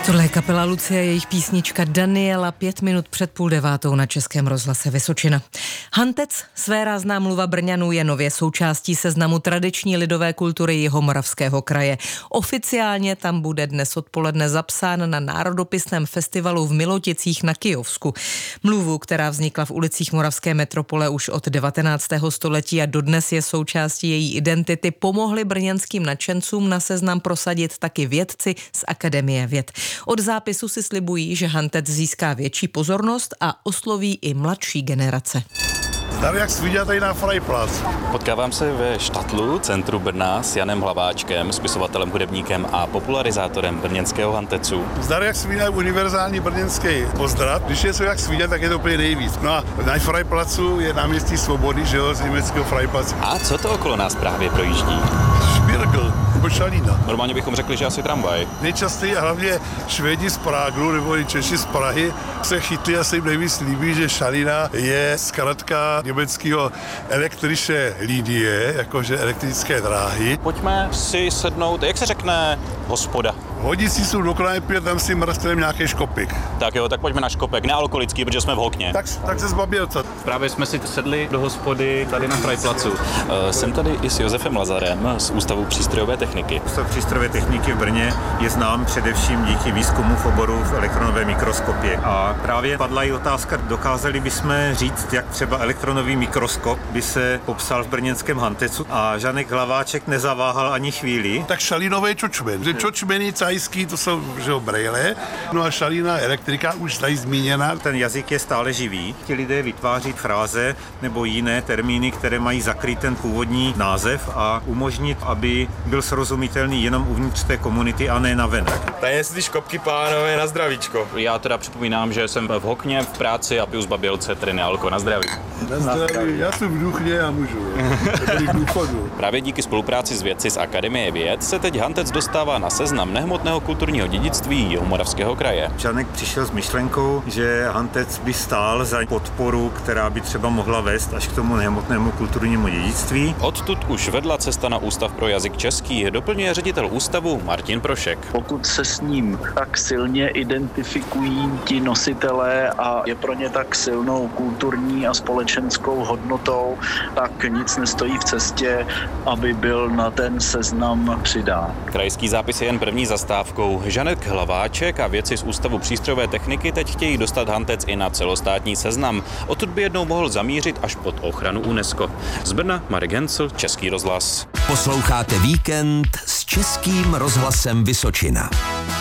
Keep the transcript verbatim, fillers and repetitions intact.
Tohle je kapela Lucie, jejich písnička Daniela, pět minut před půl devátou na Českém rozhlase Vysočina. Hantec, svérázná mluva Brňanů, je nově součástí seznamu tradiční lidové kultury Jihomoravského kraje. Oficiálně tam bude dnes odpoledne zapsán na národopisném festivalu v Miloticích na Kyjovsku. Mluvu, která vznikla v ulicích moravské metropole už od devatenáctého století a dodnes je součástí její identity, pomohli brněnským nadšencům na seznam prosadit taky vědci z Akademie věd. Od zápisu si slibují, že Hantec získá větší pozornost a osloví i mladší generace. Zdar, jak jsi viděl tady na Freiplatz. Potkávám se ve Štatlu, centru Brna, s Janem Hlaváčkem, spisovatelem, hudebníkem a popularizátorem brněnského Hantecu. Zdar, jak jsi viděl univerzální brněnský pozdrav. Když je co jak jsi viděl, tak je to úplně nejvíc. No a na Freiplacu je náměstí Svobody, že jo, z německého Freiplatzu. A co to okolo nás právě projíždí? Špirgl, nebo šalína. Normálně bychom řekli, že asi tramvaj. Nejčastěji hlavně Švédi z Prágu nebo i Češi z Prahy se chytli a se jim nejvíc líbí, že šalína je zkratka německého elektrische Linie, jakože elektrické dráhy. Pojďme si sednout, jak se řekne hospoda? Hodí si jsou do knajpy, tam si mrstneme nějaký škopik. Tak jo, tak pojďme na škopek, nealkoholický, protože jsme v Hokně. Tak, tak se zbabil, co? Právě jsme si sedli do hospody tady na Freiplacu. Uh, jsem tady i s Josefem Lazarem z Ústavu přístrojové techniky. Ústav přístrojové techniky v Brně je znám především díky výzkumu v oboru v elektronové mikroskopě. A právě padla i otázka, dokázali bychom říct, jak třeba elektronový mikroskop by se popsal v brněnském Hantecu. A Žanek Hlaváček nezaváhal ani chvíli. Tak šalínové čočmen. Čočmeny cajský, to jsou že brejle, no a šalína elektrika už tady zmíněna. Ten jazyk je stále živý. Ti lidé vytváří fráze nebo jiné termíny, které mají zakrýt ten původní název a umožnit, aby byl srozumitelný jenom uvnitř té komunity a ne navenek. Tady ty škopky, pánové, na zdravíčko. Já teda připomínám, že jsem v Hokně v práci a piju z Babilce, tedy nealko. Na zdraví. Na zdraví, já jsem v Duchně a můžu. Právě díky spolupráci s vědci z Akademie věd se teď Hantec dostává na seznam nehmotného kulturního dědictví Jihomoravského kraje. Žanek přišel s myšlenkou, že Hantec by stál za podporu, která by třeba mohla vést až k tomu nehmotnému kulturnímu dědictví. Odtud už vedla cesta na Ústav pro jazyk český, doplňuje ředitel ústavu Martin Prošek. Pokud se s ním tak silně identifikují ti nositelé a je pro ně tak silnou kulturní a společenskou hodnotou, tak nic nestojí v cestě, aby byl na ten seznam přidán. Krajský zápis je jen první zastávkou. Žanek Hlaváček a vědci z Ústavu přístrojové techniky teď chtějí dostat Hantec i na celostátní seznam. Odtud by jednou mohl zamířit až pod ochranu UNESCO. Z Brna Marek Hencl, Český rozhlas. Posloucháte Víkend s Českým rozhlasem Vysočina.